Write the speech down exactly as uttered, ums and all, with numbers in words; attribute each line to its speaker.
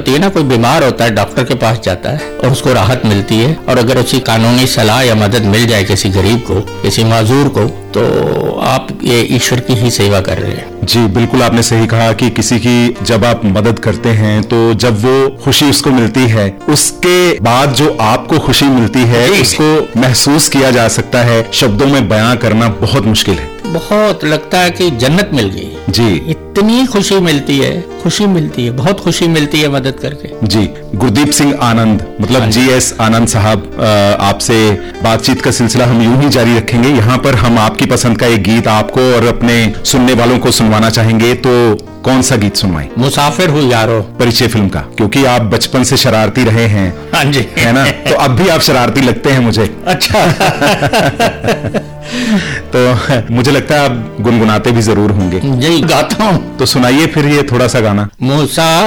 Speaker 1: होती है ना, कोई बीमार होता है, डॉक्टर के पास जाता है और उसको राहत मिलती है, और अगर उसी कानूनी सलाह या मदद मिल जाए किसी गरीब को, किसी माजूर को, तो आप ये ईश्वर की ही सेवा कर रहे हैं।
Speaker 2: जी बिल्कुल, आपने सही कहा कि किसी की जब आप मदद करते हैं तो जब वो खुशी उसको मिलती है, उसके बाद जो आपको खुशी मिलती है उसको महसूस किया जा सकता है, शब्दों में बयां करना बहुत मुश्किल है।
Speaker 1: बहुत लगता है कि जन्नत मिल गई
Speaker 2: जी,
Speaker 1: इतनी खुशी मिलती है, खुशी मिलती है, बहुत खुशी मिलती है मदद करके।
Speaker 2: जी, गुरदीप सिंह आनंद, मतलब जी एस आनंद साहब, आपसे बातचीत का सिलसिला हम यूं ही जारी रखेंगे। यहाँ पर हम आपकी पसंद का एक गीत आपको और अपने सुनने वालों को सुनवाना चाहेंगे, तो कौन सा गीत सुनवाएं?
Speaker 1: मुसाफिर हूँ यारो,
Speaker 2: परिचय फिल्म का, क्योंकि आप बचपन से शरारती रहे हैं।
Speaker 1: हाँ जी,
Speaker 2: है ना, तो अब भी आप शरारती लगते हैं मुझे।
Speaker 1: अच्छा।
Speaker 2: तो मुझे लगता है आप गुनगुनाते भी जरूर होंगे।
Speaker 1: जी गाता हूँ।
Speaker 2: तो सुनाइए फिर ये थोड़ा सा गाना।
Speaker 1: मुसा